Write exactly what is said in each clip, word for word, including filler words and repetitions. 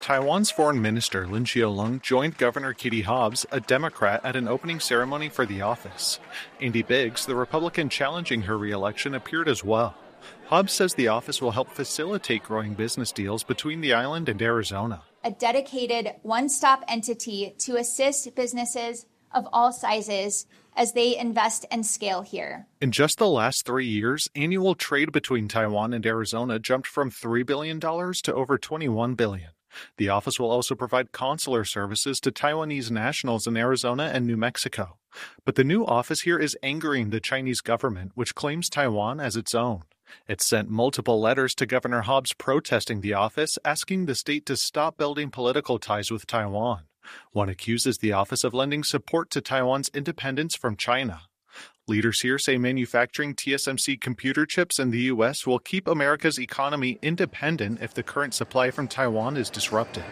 Taiwan's Foreign Minister Lin Xiaolong joined Governor Katie Hobbs, a Democrat, at an opening ceremony for the office. Andy Biggs, the Republican challenging her re-election, appeared as well. Hobbs says the office will help facilitate growing business deals between the island and Arizona. A dedicated one-stop entity to assist businesses of all sizes as they invest and scale here. In just the last three years, annual trade between Taiwan and Arizona jumped from three billion dollars to over twenty-one billion dollars. The office will also provide consular services to Taiwanese nationals in Arizona and New Mexico. But the new office here is angering the Chinese government, which claims Taiwan as its own. It sent multiple letters to Governor Hobbs protesting the office, asking the state to stop building political ties with Taiwan. One accuses the office of lending support to Taiwan's independence from China. Leaders here say manufacturing T S M C computer chips in the U S will keep America's economy independent if the current supply from Taiwan is disrupted.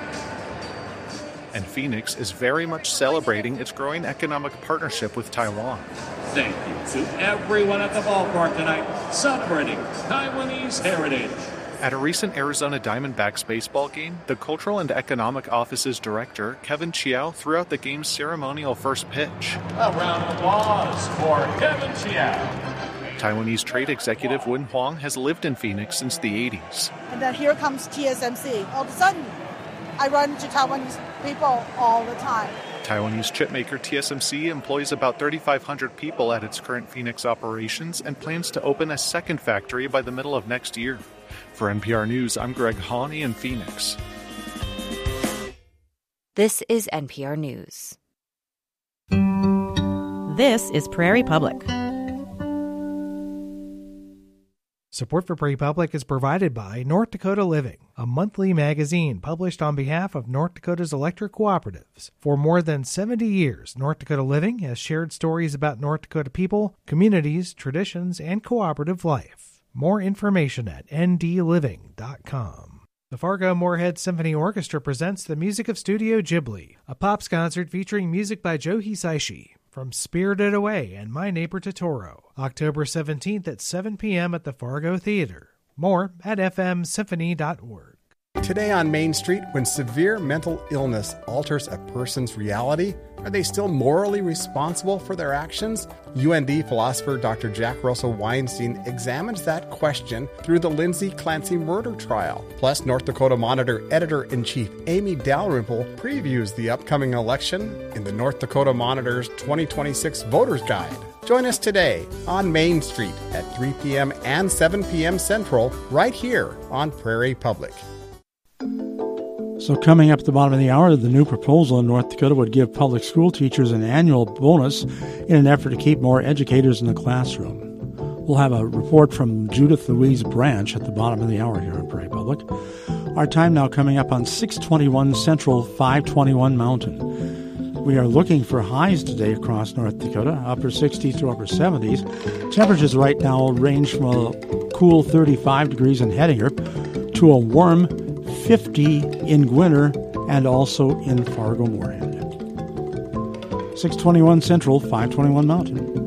And Phoenix is very much celebrating its growing economic partnership with Taiwan. Thank you to everyone at the ballpark tonight celebrating Taiwanese heritage. At a recent Arizona Diamondbacks baseball game, the Cultural and Economic Office's director, Kevin Chiao, threw out the game's ceremonial first pitch. A round of applause for Kevin Chiao. Taiwanese trade executive Wen Huang has lived in Phoenix since the eighties. And then here comes T S M C. All of a sudden, I run into Taiwanese people all the time. Taiwanese chipmaker T S M C employs about thirty-five hundred people at its current Phoenix operations and plans to open a second factory by the middle of next year. For N P R News, I'm Greg Hawley in Phoenix. This is N P R News. This is Prairie Public. Support for Prairie Public is provided by North Dakota Living, a monthly magazine published on behalf of North Dakota's electric cooperatives. For more than seventy years, North Dakota Living has shared stories about North Dakota people, communities, traditions, and cooperative life. More information at n d living dot com. The Fargo-Moorhead Symphony Orchestra presents the music of Studio Ghibli, a pops concert featuring music by Joe Hisaishi from Spirited Away and My Neighbor Totoro, October seventeenth at seven p.m. at the Fargo Theater. More at f m symphony dot org. Today on Main Street, when severe mental illness alters a person's reality, are they still morally responsible for their actions? U N D philosopher Doctor Jack Russell Weinstein examines that question through the Lindsay Clancy murder trial. Plus, North Dakota Monitor Editor-in-Chief Amy Dalrymple previews the upcoming election in the North Dakota Monitor's twenty twenty-six Voters Guide. Join us today on Main Street at three p.m. and seven p.m. Central, right here on Prairie Public. So coming up at the bottom of the hour, the new proposal in North Dakota would give public school teachers an annual bonus in an effort to keep more educators in the classroom. We'll have a report from Judith Louise Branch at the bottom of the hour here on Prairie Public. Our time now coming up on six twenty-one Central, five twenty-one Mountain. We are looking for highs today across North Dakota, upper sixties to upper seventies. Temperatures right now range from a cool thirty-five degrees in Hettinger to a warm fifty in Gwinner and also in Fargo-Moorhead. six twenty-one Central, five twenty-one Mountain.